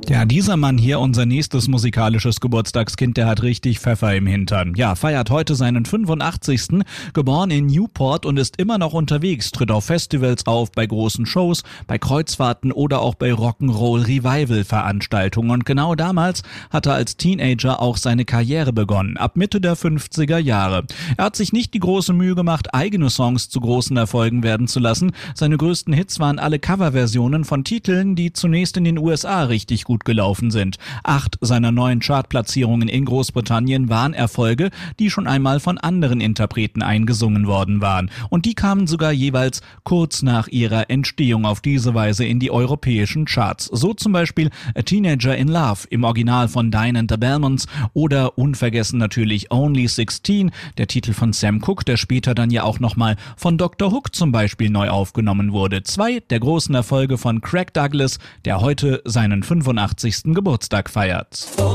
Ja, dieser Mann hier, unser nächstes musikalisches Geburtstagskind, der hat richtig Pfeffer im Hintern. Ja, feiert heute seinen 85. Geboren in Newport und ist immer noch unterwegs, tritt auf Festivals auf, bei großen Shows, bei Kreuzfahrten oder auch bei Rock'n'Roll Revival Veranstaltungen. Und genau damals hat er als Teenager auch seine Karriere begonnen, ab Mitte der 50er Jahre. Er hat sich nicht die große Mühe gemacht, eigene Songs zu großen Erfolgen werden zu lassen. Seine größten Hits waren alle Coverversionen von Titeln, die zunächst in den USA richtig gut gelaufen sind. 8 seiner 9 Chartplatzierungen in Großbritannien waren Erfolge, die schon einmal von anderen Interpreten eingesungen worden waren. Und die kamen sogar jeweils kurz nach ihrer Entstehung auf diese Weise in die europäischen Charts. So zum Beispiel A Teenager in Love im Original von Diane and the Belmonts oder unvergessen natürlich Only 16, der Titel von Sam Cooke, der später dann ja auch nochmal von Dr. Hook zum Beispiel neu aufgenommen wurde. 2 der großen Erfolge von Craig Douglas, der heute seinen 85. Geburtstag feiert.